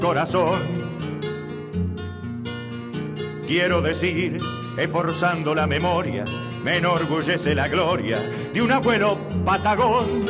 corazón. Quiero decir, esforzando la memoria, me enorgullece la gloria de un abuelo patagón.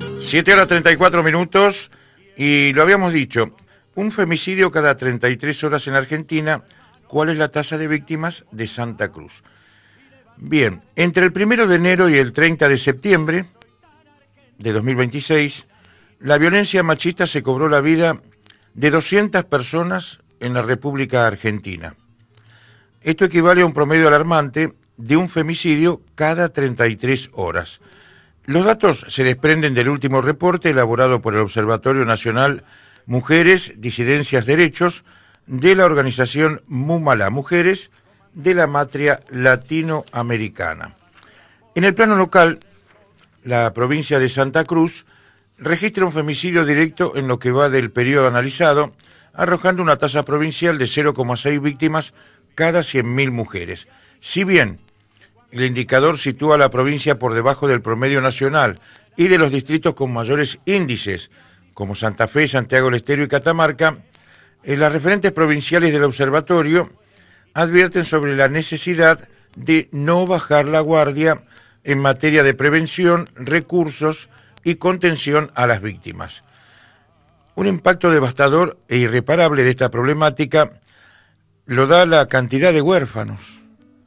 7:34 y lo habíamos dicho, un femicidio cada 33 horas en Argentina. ¿Cuál es la tasa de víctimas de Santa Cruz? Bien, entre el 1 de enero y el 30 de septiembre de 2026, la violencia machista se cobró la vida de 200 personas en la República Argentina. Esto equivale a un promedio alarmante de un femicidio cada 33 horas. Los datos se desprenden del último reporte elaborado por el Observatorio Nacional Mujeres, Disidencias, Derechos de la organización Mumalá, Mujeres de la Matria Latinoamericana. En el plano local, la provincia de Santa Cruz registra un femicidio directo en lo que va del periodo analizado, arrojando una tasa provincial de 0,6 víctimas cada 100.000 mujeres. Si bien el indicador sitúa a la provincia por debajo del promedio nacional y de los distritos con mayores índices, como Santa Fe, Santiago del Estero y Catamarca, las referentes provinciales del observatorio advierten sobre la necesidad de no bajar la guardia en materia de prevención, recursos y contención a las víctimas. Un impacto devastador e irreparable de esta problemática lo da la cantidad de huérfanos.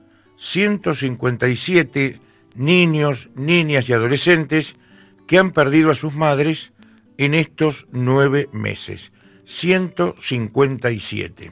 157 niños, niñas y adolescentes que han perdido a sus madres en estos 9 meses. 157.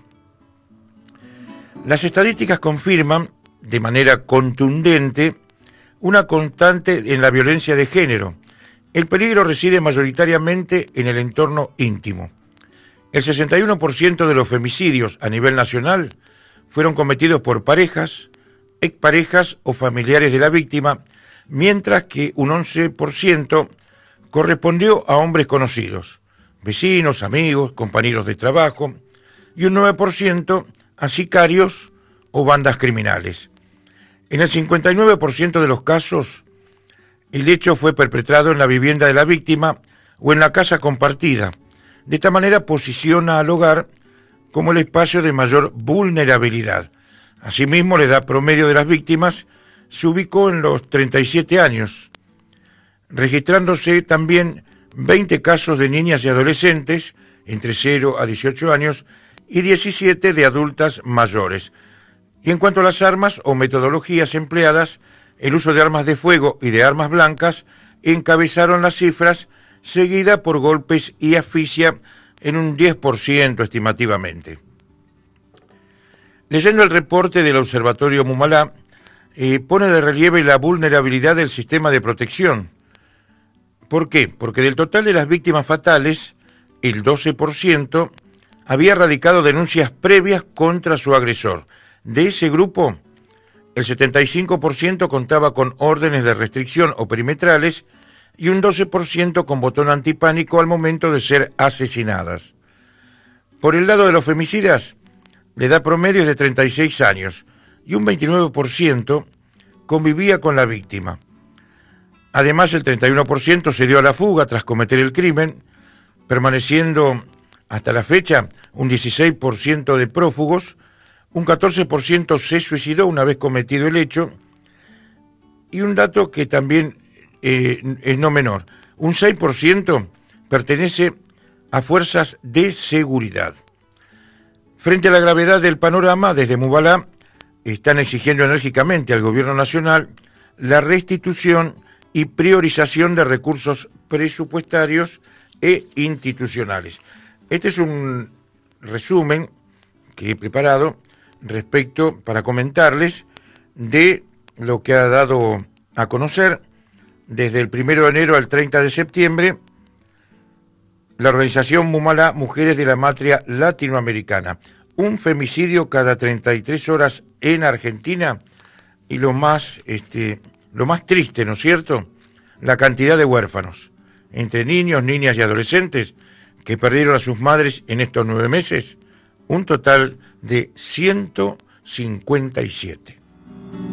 Las estadísticas confirman de manera contundente una constante en la violencia de género. El peligro reside mayoritariamente en el entorno íntimo. El 61% de los femicidios a nivel nacional fueron cometidos por parejas, exparejas o familiares de la víctima, mientras que un 11% correspondió a hombres conocidos, vecinos, amigos, compañeros de trabajo, y un 9% a sicarios o bandas criminales. En el 59% de los casos, el hecho fue perpetrado en la vivienda de la víctima o en la casa compartida. De esta manera posiciona al hogar como el espacio de mayor vulnerabilidad. Asimismo, la edad promedio de las víctimas se ubicó en los 37 años, registrándose también 20 casos de niñas y adolescentes entre 0 a 18 años y 17 de adultas mayores. Y en cuanto a las armas o metodologías empleadas, el uso de armas de fuego y de armas blancas encabezaron las cifras, seguida por golpes y asfixia en un 10% estimativamente. Leyendo el reporte del Observatorio Mumalá, pone de relieve la vulnerabilidad del sistema de protección. ¿Por qué? Porque del total de las víctimas fatales, el 12% había radicado denuncias previas contra su agresor. De ese grupo, el 75% contaba con órdenes de restricción o perimetrales y un 12% con botón antipánico al momento de ser asesinadas. Por el lado de los femicidas, la edad promedio es de 36 años y un 29% convivía con la víctima. Además, el 31% se dio a la fuga tras cometer el crimen, permaneciendo hasta la fecha un 16% de prófugos, un 14% se suicidó una vez cometido el hecho, y un dato que también es no menor, un 6% pertenece a fuerzas de seguridad. Frente a la gravedad del panorama, desde Mumalá están exigiendo enérgicamente al Gobierno Nacional la restitución y priorización de recursos presupuestarios e institucionales. Este es un resumen que he preparado respecto para comentarles de lo que ha dado a conocer desde el 1 de enero al 30 de septiembre la organización Mumalá, Mujeres de la Matria Latinoamericana. Un femicidio cada 33 horas en Argentina y lo más triste, ¿no es cierto?, la cantidad de huérfanos, entre niños, niñas y adolescentes que perdieron a sus madres en estos 9 meses, un total de 157.